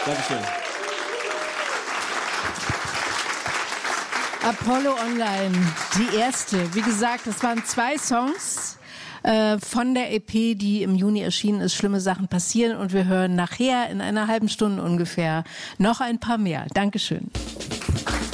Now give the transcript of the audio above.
Dankeschön. Apollo Online, die erste. Wie gesagt, es waren 2 Songs von der EP, die im Juni erschienen ist. Schlimme Sachen passieren und wir hören nachher in einer halben Stunde ungefähr noch ein paar mehr. Dankeschön.